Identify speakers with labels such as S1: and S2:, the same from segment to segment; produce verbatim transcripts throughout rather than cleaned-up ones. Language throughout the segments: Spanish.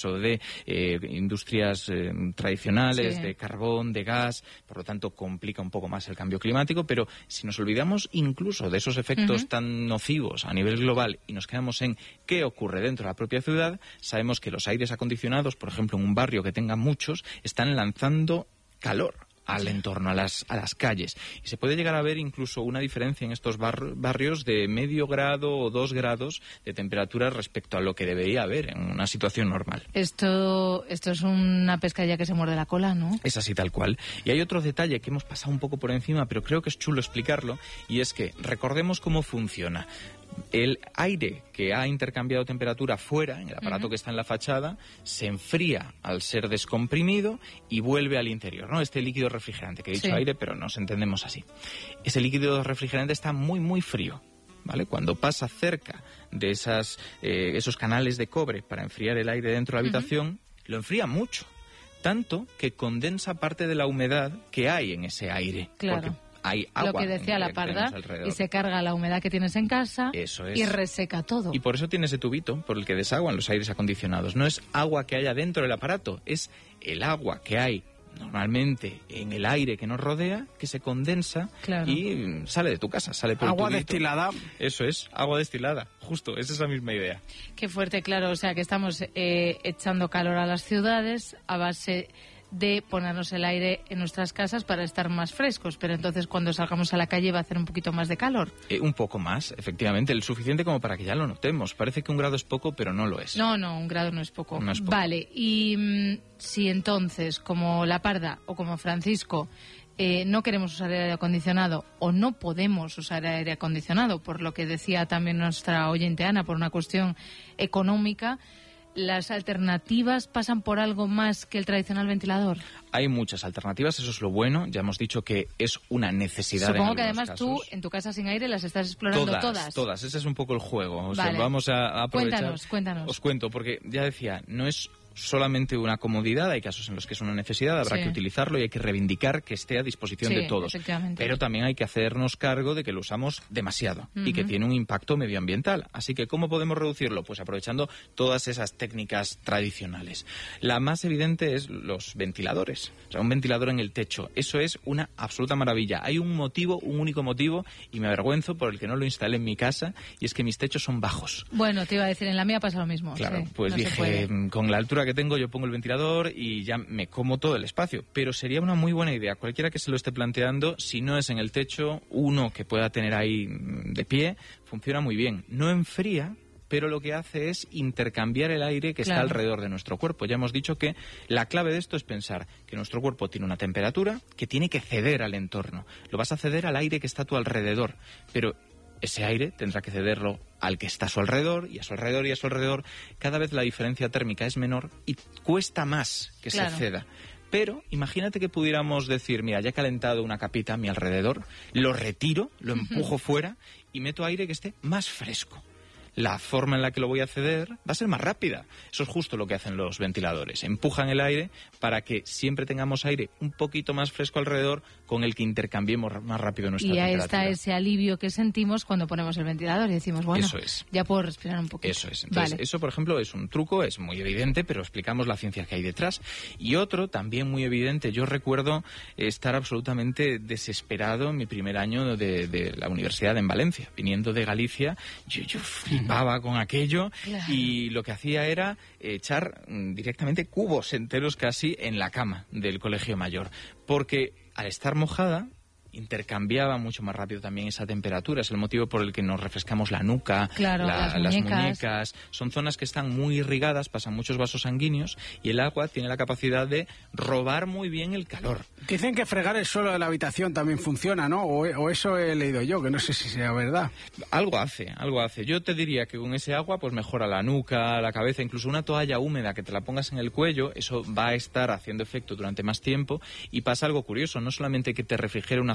S1: eso de eh, industrias eh, tradicionales,
S2: sí.
S1: de carbón, de gas, por lo tanto complica un poco más el cambio climático, pero si nos olvidamos incluso de esos efectos uh-huh. tan nocivos a nivel global y nos quedamos en qué ocurre dentro de la propia ciudad, sabemos que los aires acondicionados, por ejemplo, en un barrio que tenga muchos, están lanzando calor al entorno, a las, a las calles. Y se puede llegar a ver incluso una diferencia en estos bar, barrios de medio grado o dos grados de temperatura respecto a lo que debería haber en una situación normal.
S2: Esto, esto es una pescadilla que se muerde la cola, ¿no?
S1: Es así tal cual. Y hay otro detalle que hemos pasado un poco por encima, pero creo que es chulo explicarlo, y es que recordemos cómo funciona. El aire que ha intercambiado temperatura fuera, en el aparato uh-huh. que está en la fachada, se enfría al ser descomprimido y vuelve al interior, ¿no? Este líquido refrigerante, que he dicho sí. aire, pero nos entendemos así. Ese líquido refrigerante está muy, muy frío, ¿vale? Cuando pasa cerca de esas, eh, esos canales de cobre para enfriar el aire dentro de la habitación, uh-huh. lo enfría mucho, tanto que condensa parte de la humedad que hay en ese aire.
S2: Claro.
S1: Porque hay agua,
S2: lo que decía la Parda, y se carga la humedad que tienes en casa.
S1: Eso es.
S2: Y reseca todo.
S1: Y por eso tiene ese tubito por el que desaguan los aires acondicionados. No es agua que haya dentro del aparato, es el agua que hay normalmente en el aire que nos rodea, que se condensa
S2: claro.
S1: y sale de tu casa, sale por
S3: agua
S1: el tubito.
S3: Destilada.
S1: Eso es, agua destilada, justo, es esa misma idea.
S2: Qué fuerte, claro, o sea que estamos eh, echando calor a las ciudades a base de ponernos el aire en nuestras casas para estar más frescos, pero entonces cuando salgamos a la calle va a hacer un poquito más de calor.
S1: Eh, un poco más, efectivamente, el suficiente como para que ya lo notemos. Parece que un grado es poco, pero no lo es.
S2: No, no, un grado no es poco.
S1: No es poco.
S2: Vale, y mmm, si entonces, como la Parda o como Francisco, eh, no queremos usar aire acondicionado o no podemos usar aire acondicionado, por lo que decía también nuestra oyente Ana, por una cuestión económica, ¿las alternativas pasan por algo más que el tradicional ventilador?
S1: Hay muchas alternativas, eso es lo bueno. Ya hemos dicho que es una necesidad.
S2: Supongo
S1: en
S2: que además
S1: casos.
S2: Tú, en tu casa sin aire, las estás explorando
S1: todas.
S2: Todas,
S1: todas. Ese es un poco el juego. O sea,
S2: vale.
S1: Vamos a aprovechar.
S2: Cuéntanos, cuéntanos.
S1: Os cuento, porque ya decía, no es solamente una comodidad, hay casos en los que es una necesidad, habrá
S2: sí.
S1: que utilizarlo y hay que reivindicar que esté a disposición
S2: sí,
S1: de todos. Pero también hay que hacernos cargo de que lo usamos demasiado uh-huh. y que tiene un impacto medioambiental. Así que, ¿cómo podemos reducirlo? Pues aprovechando todas esas técnicas tradicionales. La más evidente es los ventiladores. O sea, un ventilador en el techo. Eso es una absoluta maravilla. Hay un motivo, un único motivo, y me avergüenzo por el que no lo instalé en mi casa, y es que mis techos son bajos.
S2: Bueno, te iba a decir, en la mía pasa lo mismo.
S1: Claro,
S2: sí,
S1: pues
S2: no
S1: dije, con la altura que tengo yo pongo el ventilador y ya me como todo el espacio, pero sería una muy buena idea, cualquiera que se lo esté planteando, si no es en el techo, uno que pueda tener ahí de pie, funciona muy bien, no enfría, pero lo que hace es intercambiar el aire que
S2: claro.
S1: está alrededor de nuestro cuerpo. Ya hemos dicho que la clave de esto es pensar que nuestro cuerpo tiene una temperatura que tiene que ceder al entorno, lo vas a ceder al aire que está a tu alrededor, pero ese aire tendrá que cederlo al que está a su alrededor, y a su alrededor, y a su alrededor. Cada vez la diferencia térmica es menor y cuesta más que claro. se ceda. Pero imagínate que pudiéramos decir, mira, ya he calentado una capita a mi alrededor, lo retiro, lo empujo uh-huh. fuera y meto aire que esté más fresco. La forma en la que lo voy a ceder va a ser más rápida. Eso es justo lo que hacen los ventiladores. Empujan el aire para que siempre tengamos aire un poquito más fresco alrededor con el que intercambiemos más rápido nuestra
S2: y
S1: temperatura.
S2: Y ahí está ese alivio que sentimos cuando ponemos el ventilador y decimos, bueno,
S1: eso es.
S2: ya puedo respirar un poquito.
S1: Eso es. Entonces,
S2: vale.
S1: eso, por ejemplo, es un truco, es muy evidente, pero explicamos la ciencia que hay detrás. Y otro, también muy evidente, yo recuerdo estar absolutamente desesperado en mi primer año de, de la universidad en Valencia. Viniendo de Galicia, yo, yo flipaba con aquello claro. y lo que hacía era echar directamente cubos enteros casi en la cama del colegio mayor, porque al estar mojada intercambiaba mucho más rápido también esa temperatura. Es el motivo por el que nos refrescamos la nuca,
S2: claro,
S1: la,
S2: las,
S1: las
S2: muñecas.
S1: muñecas. Son zonas que están muy irrigadas, pasan muchos vasos sanguíneos y el agua tiene la capacidad de robar muy bien el calor.
S3: Dicen que fregar el suelo de la habitación también funciona, ¿no? O, o eso he leído yo, que no sé si sea verdad.
S1: Algo hace, algo hace. Yo te diría que con ese agua pues mejora la nuca, la cabeza, incluso una toalla húmeda que te la pongas en el cuello, eso va a estar haciendo efecto durante más tiempo y pasa algo curioso, no solamente que te refrigere una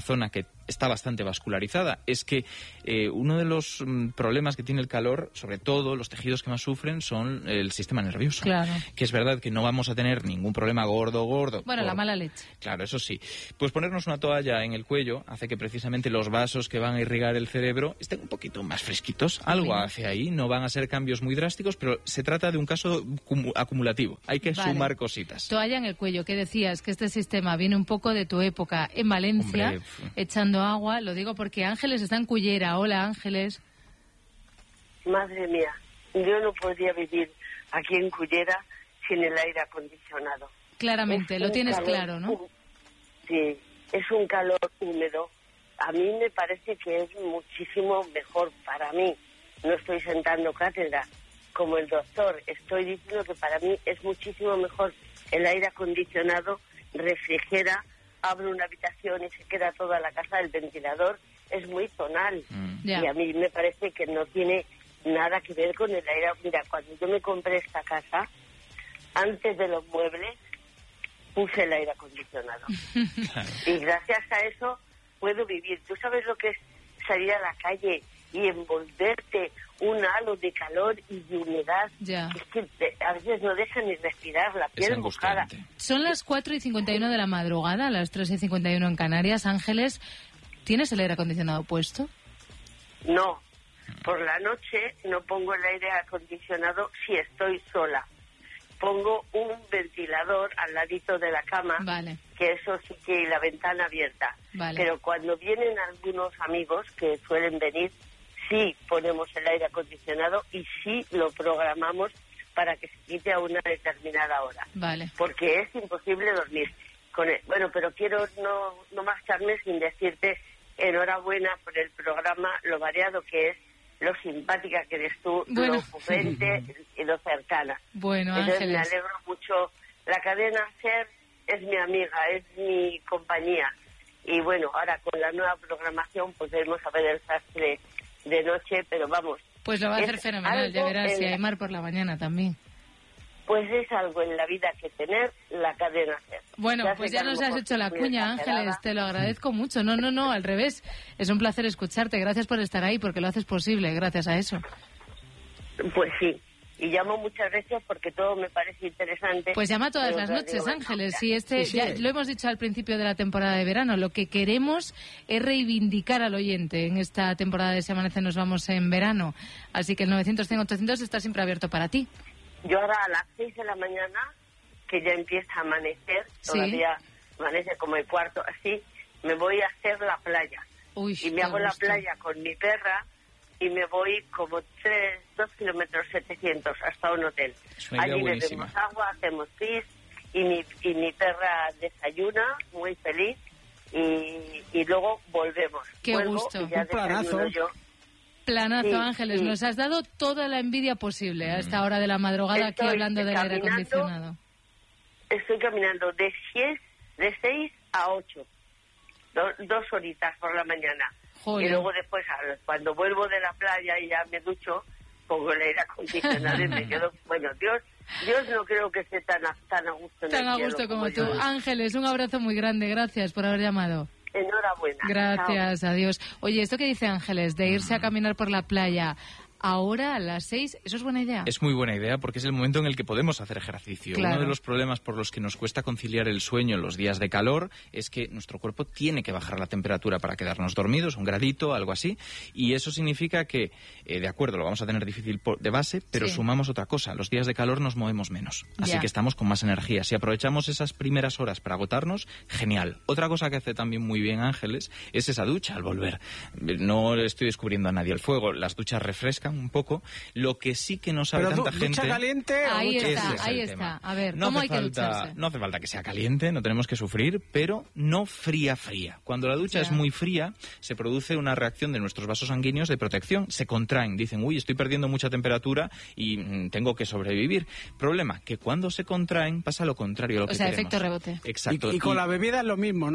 S1: zona que está bastante vascularizada. Es que eh, uno de los mm, problemas que tiene el calor, sobre todo los tejidos que más sufren, son el sistema nervioso.
S2: Claro.
S1: Que es verdad que no vamos a tener ningún problema gordo, gordo.
S2: Bueno,
S1: por...
S2: la mala leche.
S1: Claro, eso sí. Pues ponernos una toalla en el cuello hace que precisamente los vasos que van a irrigar el cerebro estén un poquito más fresquitos. Algo
S2: Bien.
S1: hace ahí, no van a ser cambios muy drásticos, pero se trata de un caso cumu- acumulativo. Hay que
S2: Vale.
S1: sumar cositas.
S2: Toalla en el cuello, ¿qué decías? Que este sistema viene un poco de tu época en Valencia,
S1: Hombre, f-
S2: echando agua. Lo digo porque Ángeles está en Cullera. Hola, Ángeles.
S4: Madre mía, yo no podría vivir aquí en Cullera sin el aire acondicionado.
S2: Claramente,
S4: Es
S2: lo
S4: un
S2: tienes
S4: calor
S2: claro, ¿no?
S4: hú- Sí, es un calor húmedo. A mí me parece que es muchísimo mejor para mí. No estoy sentando cátedra como el doctor. Estoy diciendo que para mí es muchísimo mejor el aire acondicionado, refrigera, abre una habitación y se queda toda la casa. El ventilador es muy zonal.
S1: Mm.
S2: Ya.
S4: Y a mí me parece que no tiene nada que ver con el aire. Mira, cuando yo me compré esta casa, antes de los muebles, puse el aire acondicionado.
S1: Claro.
S4: Y gracias a eso puedo vivir. ¿Tú sabes lo que es salir a la calle y envolverte un halo de calor y de humedad?
S2: Ya.
S4: Es que te- a veces no deja ni respirar, la
S1: Es
S4: piel mojada.
S1: angustiante.
S2: Son las cuatro y cincuenta y uno de la madrugada, las tres y cincuenta y uno en Canarias. Ángeles, ¿tienes el aire acondicionado puesto?
S4: No, por la noche no pongo el aire acondicionado si estoy sola. Pongo un ventilador al ladito de la cama,
S2: Vale.
S4: que eso sí que y la ventana abierta.
S2: Vale.
S4: Pero cuando vienen algunos amigos que suelen venir, sí ponemos el aire acondicionado y sí lo programamos para que se quite a una determinada hora.
S2: Vale.
S4: Porque es imposible dormir con él. Bueno, pero quiero no, no marcharme sin decirte enhorabuena por el programa, lo variado que es, lo simpática que eres tú,
S2: Bueno.
S4: lo ocurrente y lo cercana.
S2: Bueno,
S4: Entonces me
S2: Ángeles.
S4: alegro mucho. La cadena SER es mi amiga, es mi compañía. Y bueno, ahora con la nueva programación pues debemos saber el sastre de noche, pero vamos,
S2: Pues lo va a hacer
S4: es
S2: fenomenal, ya
S4: algo
S2: verás,
S4: en
S2: si
S4: la-
S2: hay mar por la mañana también.
S4: pues es algo en la vida que tener la cadena SER.
S2: Bueno,
S4: Ya sé
S2: pues
S4: que
S2: ya
S4: a lo
S2: nos has
S4: mejor
S2: hecho la
S4: soy
S2: cuña,
S4: exagerada.
S2: Ángeles, te lo agradezco mucho. No, no, no, al revés. Es un placer escucharte. Gracias por estar ahí, porque lo haces posible, gracias a eso.
S4: Pues sí, y llamo muchas veces porque todo me parece interesante.
S2: Pues llama todas
S4: Pero
S2: las
S4: ya
S2: noches,
S4: digo,
S2: Ángeles. Si este,
S3: Sí, sí.
S2: ya lo hemos dicho al principio de la temporada de verano, lo que queremos es reivindicar al oyente. En esta temporada de Se Amanece nos vamos en verano. Así que el novecientos cien ochocientos está siempre abierto para ti.
S4: Yo ahora a las seis de la mañana, que ya empieza a amanecer,
S2: Sí.
S4: todavía amanece como el cuarto, así, me voy a hacer la playa.
S2: Uy,
S4: Y me
S2: qué
S4: hago la
S2: gusto.
S4: playa con mi perra y me voy como tres, dos kilómetros setecientos hasta un hotel.
S1: Es una idea
S4: Allí
S1: buenísima.
S4: bebemos agua, hacemos pis y mi, y mi perra desayuna muy feliz y, y luego volvemos.
S2: Qué
S4: Vuelvo
S2: gusto.
S4: y ya
S3: Un planazo.
S4: desayuno yo.
S2: Planazo,
S4: Sí,
S2: Ángeles.
S4: sí.
S2: Nos has dado toda la envidia posible a esta hora de la madrugada aquí
S4: Estoy
S2: hablando del aire
S4: caminando.
S2: acondicionado.
S4: Estoy caminando de seis, de seis a ocho, do- dos horitas por la mañana.
S2: Joder.
S4: Y luego después, a- cuando vuelvo de la playa y ya me ducho, pongo el aire acondicionado y me quedo... Bueno, Dios, Dios no creo que esté tan a, tan a gusto en
S2: Tan
S4: el
S2: a
S4: cielo
S2: gusto como tú.
S4: yo.
S2: Ángeles, un abrazo muy grande. Gracias por haber llamado.
S4: Enhorabuena.
S2: Gracias, adiós. Oye, esto que dice Ángeles, de irse a caminar por la playa ahora a las seis, ¿eso es buena idea?
S1: Es muy buena idea porque es el momento en el que podemos hacer ejercicio.
S2: Claro.
S1: Uno de los problemas por los que nos cuesta conciliar el sueño en los días de calor es que nuestro cuerpo tiene que bajar la temperatura para quedarnos dormidos, un gradito, algo así, y eso significa que, eh, de acuerdo, lo vamos a tener difícil por- de base, pero
S2: Sí.
S1: sumamos otra cosa, los días de calor nos movemos menos, así
S2: Ya.
S1: que estamos con más energía. Si aprovechamos esas primeras horas para agotarnos, genial. Otra cosa que hace también muy bien Ángeles es esa ducha al volver. No le estoy descubriendo a nadie el fuego, las duchas refrescan un poco. Lo que sí que no sabe
S3: Pero du-
S1: tanta gente...
S3: ducha caliente o
S2: Ahí
S3: ducha-
S2: está,
S1: Ese es
S2: ahí
S1: el
S2: está.
S1: tema.
S2: A ver,
S1: no
S2: ¿cómo
S1: hace
S2: hay que
S1: falta,
S2: ducharse?
S1: No hace falta que sea caliente, no tenemos que sufrir, pero no fría fría. Cuando la ducha
S2: Ya.
S1: es muy fría, se produce una reacción de nuestros vasos sanguíneos de protección. Se contraen, dicen, uy, estoy perdiendo mucha temperatura y mm, tengo que sobrevivir. Problema, que cuando se contraen pasa lo contrario a lo
S2: O
S1: que
S2: sea,
S1: queremos.
S2: efecto rebote.
S1: Exacto.
S3: Y, y con la bebida es lo mismo, ¿no?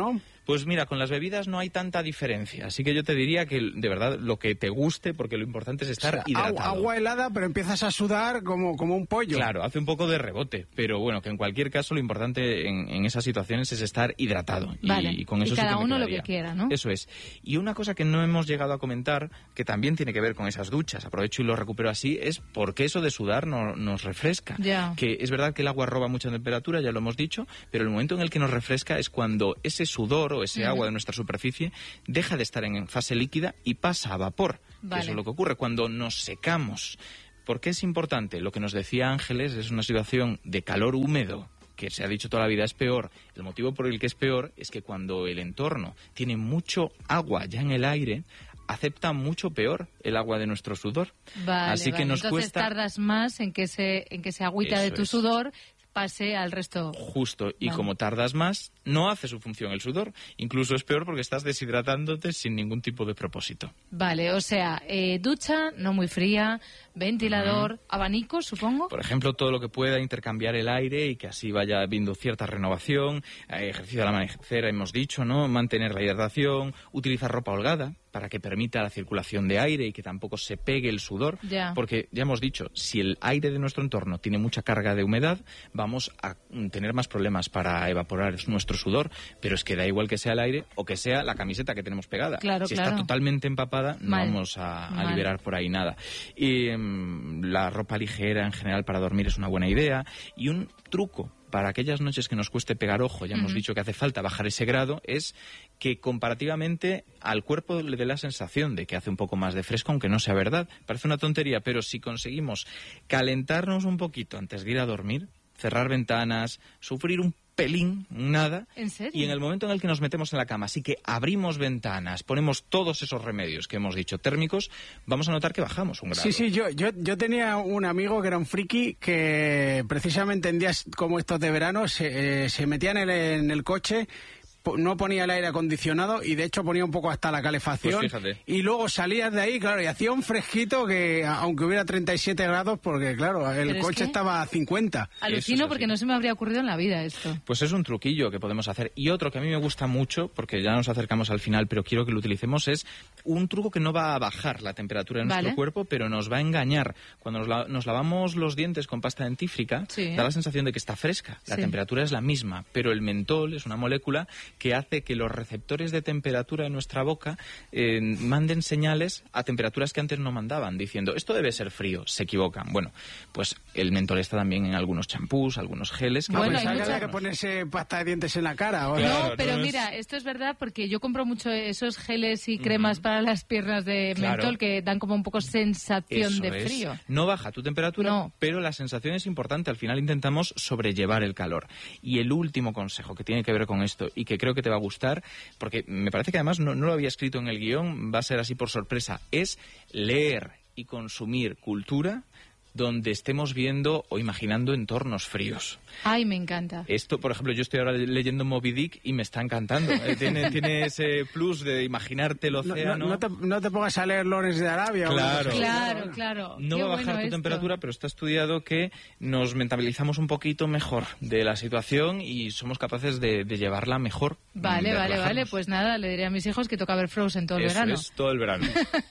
S1: Pues mira, con las bebidas no hay tanta diferencia, así que yo te diría que de verdad lo que te guste, porque lo importante es estar
S3: o sea,
S1: hidratado.
S3: Agua, agua helada, pero empiezas a sudar como, como un pollo.
S1: Claro, hace un poco de rebote, pero bueno, que en cualquier caso lo importante en, en esas situaciones es estar hidratado.
S2: Vale.
S1: Y, y con eso
S2: y cada
S1: sí que me
S2: uno lo
S1: quedaría.
S2: que quiera, ¿no?
S1: Eso es. Y una cosa que no hemos llegado a comentar, que también tiene que ver con esas duchas, aprovecho y lo recupero así, es por qué eso de sudar no, nos refresca.
S2: Ya.
S1: Que es verdad que el agua roba mucha temperatura, ya lo hemos dicho, pero el momento en el que nos refresca es cuando ese sudor o ese
S2: Ujú.
S1: agua de nuestra superficie deja de estar en fase líquida y pasa a vapor.
S2: Vale.
S1: Que eso es lo que ocurre cuando nos secamos. ¿Por qué es importante? Lo que nos decía Ángeles es una situación de calor húmedo, que se ha dicho toda la vida es peor. El motivo por el que es peor es que cuando el entorno tiene mucho agua ya en el aire, acepta mucho peor el agua de nuestro sudor.
S2: Vale,
S1: Así que
S2: vale.
S1: nos
S2: Entonces
S1: cuesta...
S2: tardas más en que se en que se agüita de
S1: Eso
S2: tu
S1: es.
S2: sudor pase al resto.
S1: Justo, y
S2: Vale.
S1: como tardas más, no hace su función el sudor. Incluso es peor porque estás deshidratándote sin ningún tipo de propósito.
S2: Vale, o sea, eh, ducha no muy fría, ventilador, abanico, supongo.
S1: Por ejemplo, todo lo que pueda intercambiar el aire y que así vaya habiendo cierta renovación, eh, ejercicio al amanecer, hemos dicho, ¿no? Mantener la hidratación, utilizar ropa holgada para que permita la circulación de aire y que tampoco se pegue el sudor.
S2: Ya.
S1: Porque ya hemos dicho, si el aire de nuestro entorno tiene mucha carga de humedad, vamos a mm, tener más problemas para evaporar nuestro sudor. Pero es que da igual que sea el aire o que sea la camiseta que tenemos pegada.
S2: Claro,
S1: si
S2: claro.
S1: está totalmente empapada, no
S2: Mal.
S1: vamos a, a
S2: Mal.
S1: liberar por ahí nada. Y mm, la ropa ligera en general para dormir es una buena idea. Y un truco para aquellas noches que nos cueste pegar ojo, ya hemos
S2: Ujú.
S1: dicho que hace falta bajar ese grado, es que comparativamente al cuerpo le dé la sensación de que hace un poco más de fresco, aunque no sea verdad. Parece una tontería, pero si conseguimos calentarnos un poquito antes de ir a dormir, cerrar ventanas, sufrir un pelín, nada.
S2: ¿En serio?
S1: Y en el momento en el que nos metemos en la cama, así que abrimos ventanas, ponemos todos esos remedios que hemos dicho térmicos, vamos a notar que bajamos un grado.
S3: Sí, sí, yo, yo, yo tenía un amigo que era un friki que precisamente en días como estos de verano se, eh, se metía en el, en el coche, po- no ponía el aire acondicionado y de hecho ponía un poco hasta la calefacción.
S1: Pues fíjate.
S3: Y luego salías de ahí, claro, y hacía un fresquito que aunque hubiera treinta y siete grados, porque claro, el
S2: Pero es
S3: coche
S2: que-
S3: estaba a cincuenta.
S2: Alucino
S1: Eso es
S2: porque
S1: así.
S2: no se me habría ocurrido en la vida esto.
S1: Pues es un truquillo que podemos hacer. Y otro que a mí me gusta mucho, porque ya nos acercamos al final, pero quiero que lo utilicemos, es un truco que no va a bajar la temperatura de nuestro
S2: Vale.
S1: cuerpo, pero nos va a engañar. Cuando nos, la- nos lavamos los dientes con pasta dentífrica,
S2: Sí.
S1: da la sensación de que está fresca. La
S2: Sí.
S1: temperatura es la misma, pero el mentol es una molécula que hace que los receptores de temperatura de nuestra boca eh, manden señales a temperaturas que antes no mandaban, diciendo, esto debe ser frío. Se equivocan. Bueno, pues el mentol está también en algunos champús, algunos geles. que
S2: Bueno,
S1: pueden
S2: hay
S3: Pensaba que
S2: mucha-
S3: había que ponerse pasta de dientes en la cara. ¿o?
S1: Claro,
S2: No, pero
S1: no es-
S2: mira, esto es verdad porque yo compro mucho esos geles y cremas para las piernas de
S1: Claro.
S2: mentol que dan como un poco sensación
S1: Eso
S2: de
S1: es.
S2: frío.
S1: No baja tu temperatura,
S2: No.
S1: pero la sensación es importante. Al final intentamos sobrellevar el calor. Y el último consejo que tiene que ver con esto y que creo que te va a gustar, porque me parece que además no, no lo había escrito en el guión, va a ser así por sorpresa, es leer y consumir cultura donde estemos viendo o imaginando entornos fríos.
S2: Ay, me encanta.
S1: Esto, por ejemplo, yo estoy ahora leyendo Moby Dick y me está encantando. Eh, tiene, tiene ese plus de imaginarte el
S3: No,
S1: océano.
S3: no- no te, no te pongas a leer Lawrence de Arabia. o
S1: Claro.
S3: algo así.
S2: Claro, claro.
S1: No
S2: Qué
S1: va a bajar
S2: bueno
S1: tu
S2: esto.
S1: temperatura, pero está estudiado que nos mentalizamos un poquito mejor de la situación y somos capaces de, de llevarla mejor.
S2: Vale,
S1: de
S2: vale, vale.
S1: relajarnos.
S2: Pues nada, le diré a mis hijos que toca ver Frozen todo el
S1: Eso
S2: verano.
S1: es, todo el verano.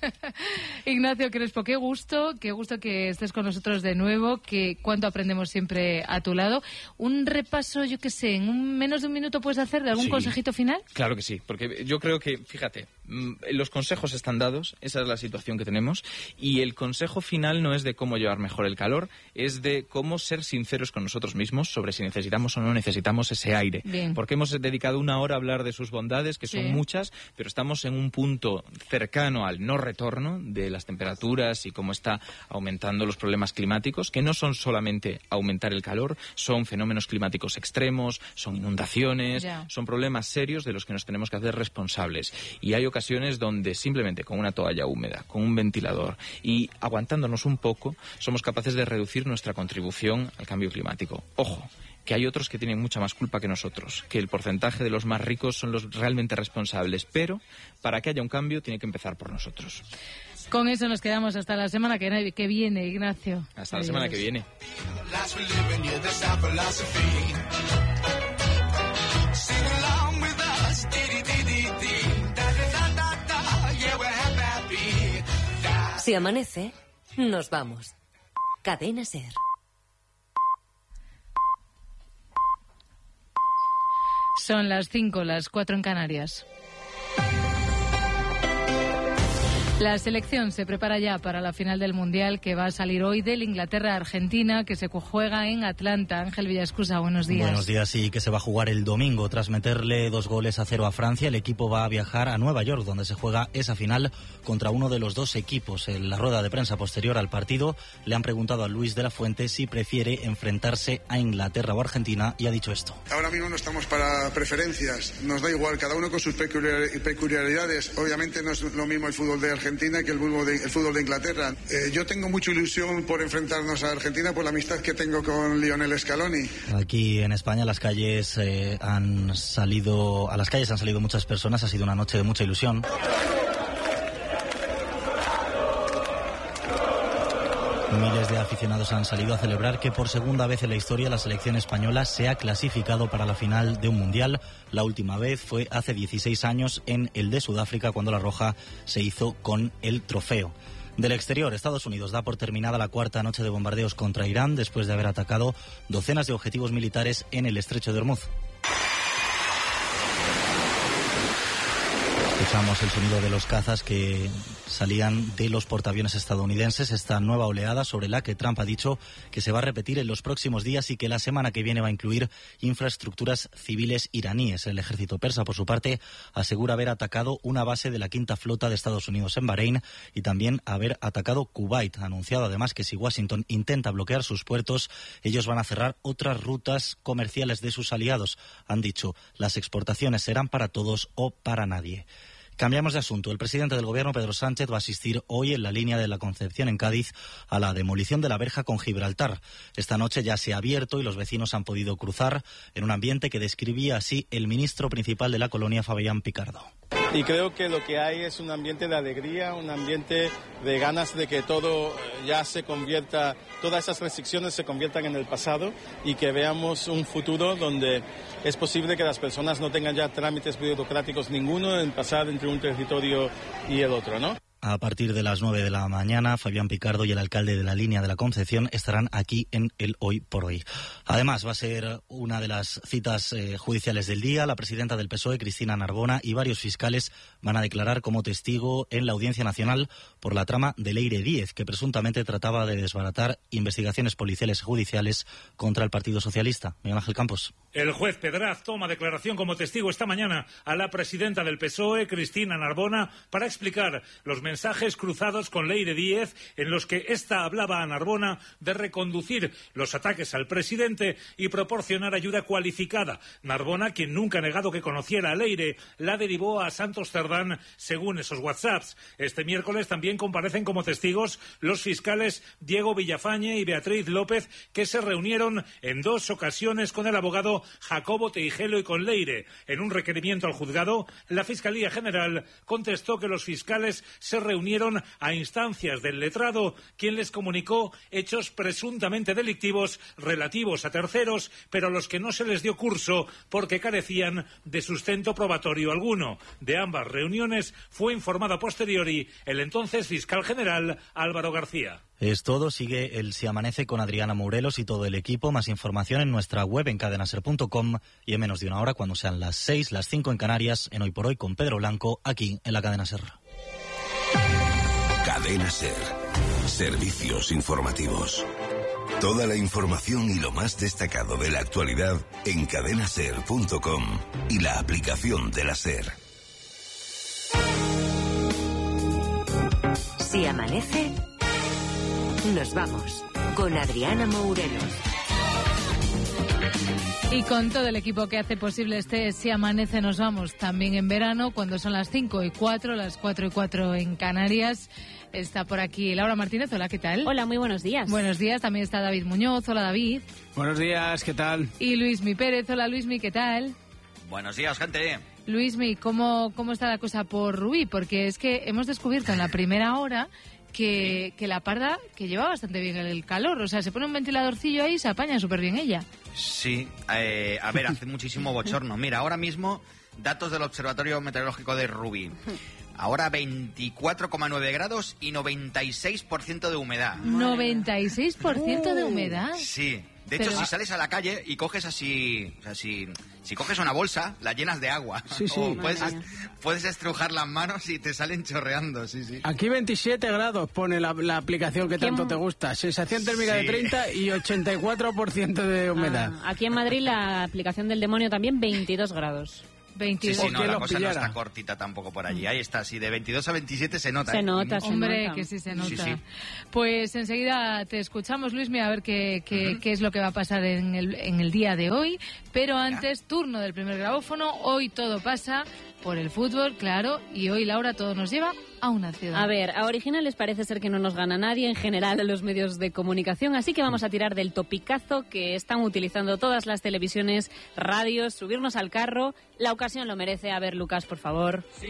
S2: Ignacio Crespo, qué gusto, qué gusto que estés con nosotros de nuevo, que cuánto aprendemos siempre a tu lado. Un repaso, yo qué sé, en un, menos de un minuto puedes hacer de algún
S1: Sí.
S2: consejito final.
S1: Claro que sí, porque yo creo que, fíjate, mm, los consejos están dados, esa es la situación que tenemos, y el consejo final no es de cómo llevar mejor el calor, es de cómo ser sinceros con nosotros mismos sobre si necesitamos o no necesitamos ese aire.
S2: Bien.
S1: Porque hemos dedicado una hora a hablar de sus bondades, que son
S2: Sí.
S1: muchas, pero estamos en un punto cercano al no retorno de las temperaturas y cómo está aumentando los problemas climáticos, que no son solamente aumentar el calor, son fenómenos climáticos extremos, son inundaciones,
S2: Ya.
S1: son problemas serios de los que nos tenemos que hacer responsables. Y hay ocasiones donde simplemente con una toalla húmeda, con un ventilador y aguantándonos un poco, somos capaces de reducir nuestra contribución al cambio climático. Ojo, que hay otros que tienen mucha más culpa que nosotros, que el porcentaje de los más ricos son los realmente responsables, pero para que haya un cambio tiene que empezar por nosotros.
S2: Con eso nos quedamos hasta la semana que, que viene, Ignacio.
S1: Hasta la
S2: Adiós.
S1: semana que viene.
S5: Last we're living, yeah, that's our philosophy. Sing along with us, diddy, diddy.
S6: Si amanece, nos vamos. Cadena SER.
S2: Son las cinco, las cuatro en Canarias. La selección se prepara ya para la final del Mundial que va a salir hoy del Inglaterra-Argentina, que se juega en Atlanta. Ángel Villascusa, buenos días.
S7: Buenos días, y que se va a jugar el domingo. Tras meterle dos goles a cero a Francia, el equipo va a viajar a Nueva York, donde se juega esa final contra uno de los dos equipos. En la rueda de prensa posterior al partido le han preguntado a Luis de la Fuente si prefiere enfrentarse a Inglaterra o Argentina, y ha dicho esto.
S8: Ahora mismo no estamos para preferencias, nos da igual, cada uno con sus peculiaridades. Obviamente no es lo mismo el fútbol de Argentina que el fútbol de, el fútbol de Inglaterra. Eh, yo tengo mucha ilusión por enfrentarnos a Argentina por la amistad que tengo con Lionel Scaloni.
S7: Aquí en España las calles eh, han salido, a las calles han salido muchas personas, ha sido una noche de mucha ilusión. Miles de aficionados han salido a celebrar que por segunda vez en la historia la selección española se ha clasificado para la final de un mundial. La última vez fue hace dieciséis años en el de Sudáfrica, cuando la Roja se hizo con el trofeo. Del exterior, Estados Unidos da por terminada la cuarta noche de bombardeos contra Irán después de haber atacado docenas de objetivos militares en el estrecho de Hormuz. Escuchamos el sonido de los cazas que salían de los portaaviones estadounidenses. Esta nueva oleada sobre la que Trump ha dicho que se va a repetir en los próximos días y que la semana que viene va a incluir infraestructuras civiles iraníes. El ejército persa, por su parte, asegura haber atacado una base de la quinta flota de Estados Unidos en Bahrein y también haber atacado Kuwait. Ha anunciado además que si Washington intenta bloquear sus puertos, ellos van a cerrar otras rutas comerciales de sus aliados. Han dicho, las exportaciones serán para todos o para nadie. Cambiamos de asunto. El presidente del Gobierno, Pedro Sánchez, va a asistir hoy en la línea de la Concepción, en Cádiz, a la demolición de la verja con Gibraltar. Esta noche ya se ha abierto y los vecinos han podido cruzar en un ambiente que describía así el ministro principal de la colonia, Fabián Picardo.
S9: Y creo que lo que hay es un ambiente de alegría, un ambiente de ganas de que todo ya se convierta, todas esas restricciones se conviertan en el pasado y que veamos un futuro donde es posible que las personas no tengan ya trámites burocráticos ninguno en pasar entre un territorio y el otro, ¿no?
S7: A partir de las nueve de la mañana, Fabián Picardo y el alcalde de la línea de la Concepción estarán aquí en el Hoy por Hoy. Además, va a ser una de las citas eh, judiciales del día. La presidenta del P S O E, Cristina Narbona, y varios fiscales van a declarar como testigo en la Audiencia Nacional por la trama de Leire Díez, que presuntamente trataba de desbaratar investigaciones policiales y judiciales contra el Partido Socialista. Miguel Ángel Campos.
S10: El juez Pedraz toma declaración como testigo esta mañana a la presidenta del P S O E, Cristina Narbona, para explicar los mensajes cruzados con Leire Díez en los que ésta hablaba a Narbona de reconducir los ataques al presidente y proporcionar ayuda cualificada. Narbona, quien nunca ha negado que conociera a Leire, la derivó a Santos Cerdán según esos WhatsApps. Este miércoles también comparecen como testigos los fiscales Diego Villafañe y Beatriz López, que se reunieron en dos ocasiones con el abogado Jacobo Teijelo y con Leire. En un requerimiento al juzgado, la Fiscalía General contestó que los fiscales se reunieron a instancias del letrado, quien les comunicó hechos presuntamente delictivos relativos a terceros, pero a los que no se les dio curso porque carecían de sustento probatorio alguno. De ambas reuniones fue informado a posteriori el entonces fiscal general Álvaro García.
S7: Es todo. Sigue el Si Amanece con Adriana Morelos y todo el equipo. Más información en nuestra web en cadenaser punto com y en menos de una hora, cuando sean las seis, las cinco en Canarias, en Hoy por Hoy con Pedro Blanco, aquí en la Cadena SER.
S11: Cadena SER. Servicios informativos. Toda la información y lo más destacado de la actualidad en cadenaser punto com y la aplicación de la SER.
S6: Si amanece, nos vamos con Adriana Morelos.
S2: Y con todo el equipo que hace posible este Si Amanece Nos Vamos, también en verano, cuando son las cinco y cuatro, las cuatro y cuatro en Canarias. Está por aquí Laura Martínez. Hola, ¿qué tal?
S12: Hola, muy buenos días.
S2: Buenos días. También está David Muñoz. Hola, David.
S3: Buenos días, ¿qué tal?
S2: Y Luismi Pérez. Hola, Luismi, ¿qué tal?
S13: Buenos días, gente.
S2: Luismi, ¿cómo, cómo está la cosa por Rubí? Porque es que hemos descubierto en la primera hora que, que la parda, que lleva bastante bien el calor. O sea, se pone un ventiladorcillo ahí y se apaña súper bien ella.
S13: Sí, eh, a ver, hace muchísimo bochorno. Mira, ahora mismo, datos del Observatorio Meteorológico de Rubí. Ahora veinticuatro coma nueve grados y noventa y seis por ciento de humedad.
S2: noventa y seis por ciento de humedad.
S13: Sí. De hecho,
S2: Pero...
S13: si sales a la calle y coges así, o sea, si, si coges una bolsa, la llenas de agua.
S3: Sí, sí.
S13: O puedes, puedes estrujar las manos y te salen chorreando, sí, sí.
S3: Aquí veintisiete grados pone la, la aplicación que tanto te gusta. Sensación térmica
S13: Sí.
S3: de treinta y ochenta y cuatro por ciento de humedad.
S12: Ah, aquí en Madrid la aplicación del demonio también veintidós grados.
S13: Sí, sí, no, la cosa no está cortita tampoco por allí. Ahí está, sí, de veintidós a veintisiete se nota.
S12: Se
S13: ¿eh?
S12: nota, se
S2: Hombre,
S12: nota.
S2: que sí se nota.
S13: Sí, sí.
S2: Pues enseguida te escuchamos, Luismi, a ver qué, qué, uh-huh. qué es lo que va a pasar en el, en el día de hoy. Pero antes, ya. turno del primer grabófono. Hoy todo pasa por el fútbol, claro, y hoy, Laura, todo nos lleva a una ciudad.
S12: A ver, a Originales parece ser que no nos gana nadie en general en los medios de comunicación, así que vamos a tirar del topicazo que están utilizando todas las televisiones, radios, subirnos al carro. La ocasión lo merece. A ver, Lucas, por favor.
S14: Sí,